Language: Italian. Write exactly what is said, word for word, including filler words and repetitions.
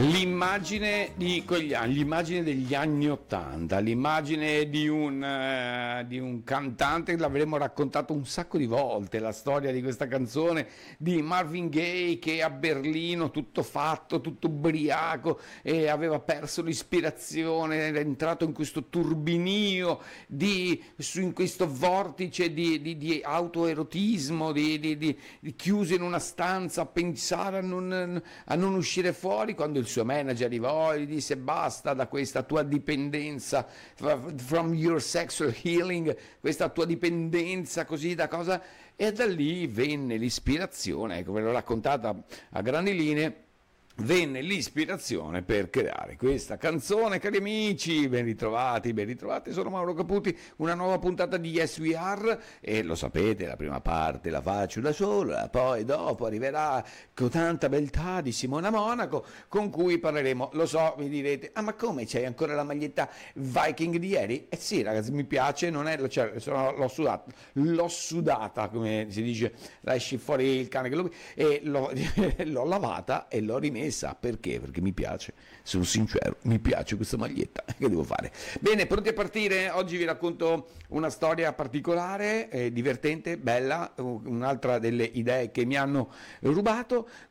L'immagine di quegli anni, l'immagine degli anni ottanta, l'immagine di un, eh, di un cantante, l'avremmo raccontato un sacco di volte, la storia di questa canzone di Marvin Gaye che a Berlino, tutto fatto, tutto ubriaco, e aveva perso l'ispirazione, era entrato in questo turbinio, di, su, in questo vortice di, di, di autoerotismo, di, di, di, di chiuso in una stanza a pensare a non, a non uscire fuori, quando il suo manager arrivò e gli disse basta da questa tua dipendenza, from your sexual healing, questa tua dipendenza così da cosa, e da lì venne l'ispirazione, ecco, ve l'ho raccontata a grandi linee. Venne l'ispirazione per creare questa canzone, cari amici, ben ritrovati, ben ritrovati, sono Mauro Caputi, una nuova puntata di Yes We Are, e lo sapete, la prima parte la faccio da sola, poi dopo arriverà con tanta beltà di Simona Monaco, con cui parleremo, lo so, mi direte, ah ma come, c'hai ancora la maglietta Viking di ieri? Eh sì ragazzi, mi piace, non è, cioè, sono, l'ho sudata, l'ho sudata, come si dice, la esci fuori il cane che lo, e l'ho, l'ho lavata e l'ho rimessa. Perché? Perché mi piace, sono sincero, mi piace questa maglietta, che devo fare? Bene, pronti a partire? Oggi vi racconto una storia particolare, eh, divertente, bella, un'altra delle idee che mi hanno rubato,